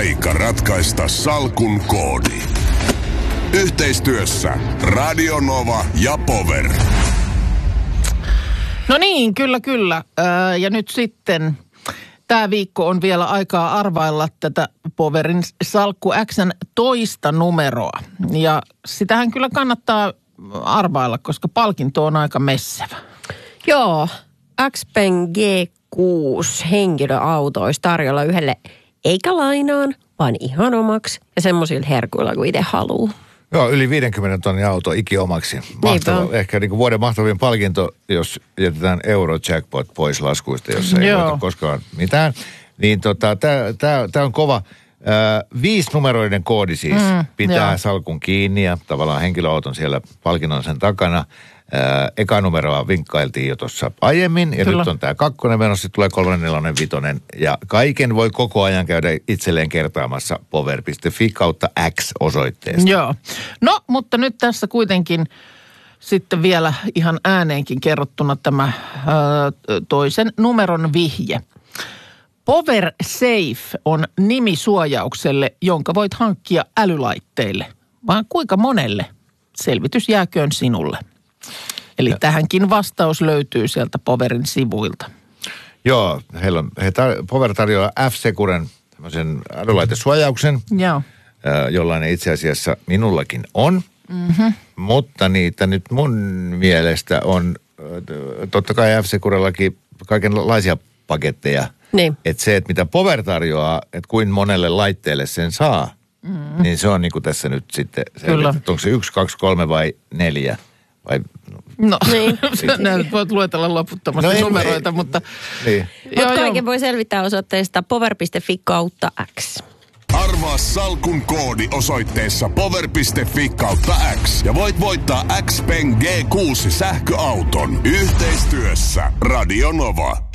aika ratkaista salkun koodi. Yhteistyössä Radio Nova ja Power. No niin, kyllä. Ja nyt sitten tämä viikko on vielä aikaa arvailla tätä Powerin salkku X:n toista numeroa. Ja sitähän kyllä kannattaa arvailla, koska palkinto on aika messevä. Joo, Xpeng G6 henkilöautoissa tarjolla yhdelle eikä lainaan, vaan ihan omaksi ja semmoisilla herkuilla kuin itse haluaa. Joo, yli 50 tonnin auto ikiomaksi. Mahtava. Ehkä niin kuin vuoden mahtavin palkinto, jos jätetään Eurojackpot pois laskuista, jossa ei voita koskaan mitään. Niin tämä on kova. 5-numeroinen koodi siis pitää salkun kiinni ja tavallaan henkilöauton siellä palkinnon sen takana. Eka numeroa vinkkailtiin jo tuossa aiemmin ja nyt on tämä 2 menossa, tulee 3, 4, 5 ja kaiken voi koko ajan käydä itselleen kertaamassa power.fi kautta X-osoitteesta. Joo, no mutta nyt tässä kuitenkin sitten vielä ihan ääneenkin kerrottuna tämä toisen numeron vihje. Power Safe on nimi suojaukselle, jonka voit hankkia älylaitteille. Vaan kuinka monelle? Selvitys jääköön sinulle. Eli tähänkin vastaus löytyy sieltä Powerin sivuilta. Joo, Power tarjoaa F-Securen tämmöisen älylaitesuojauksen, jollainen itse asiassa minullakin on. Mm-hmm. Mutta niitä nyt mun mielestä on, totta kai F-Securellakin kaikenlaisia paketteja. Niin. Että se, että mitä Power tarjoaa, että kuin monelle laitteelle sen saa, niin se on niin kuin tässä nyt sitten, onko se 1, 2, 3 vai 4 vai... No, niin. Näin voit luetella loputtomasti numeroita, mutta... Niin. Mutta kaiken voi selvittää osoitteesta power.fi kautta X. Arvaa salkun koodi osoitteessa power.fi kautta X. Ja voit voittaa Xpeng G6 sähköauton yhteistyössä Radio Nova.